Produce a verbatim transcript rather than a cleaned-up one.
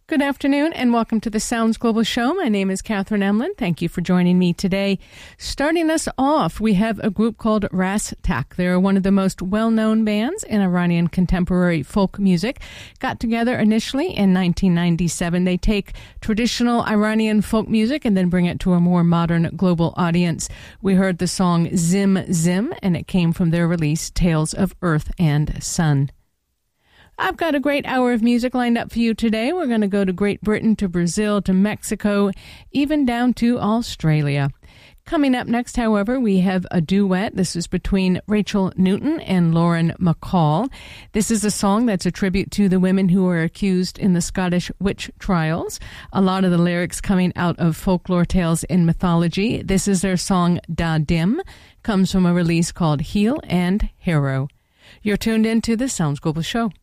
Good afternoon and welcome to the Sounds Global Show. My name is Catherine Emlin. Thank you for joining me today. Starting us off, we have a group called Ras Tak. They're one of the most well-known bands in Iranian contemporary folk music. Got together initially in nineteen ninety-seven. They take traditional Iranian folk music and then bring it to a more modern global audience. We heard the song Zim Zim, and it came from their release Tales of Earth and Sun. I've got a great hour of music lined up for you today. We're going to go to Great Britain, to Brazil, to Mexico, even down to Australia. Coming up next, however, we have a duet. This is between Rachel Newton and Lauren McCall. This is a song that's a tribute to the women who were accused in the Scottish witch trials. A lot of the lyrics coming out of folklore tales in mythology. This is their song Da Dim, comes from a release called Heel and Harrow. You're tuned in to the Sounds Global Show.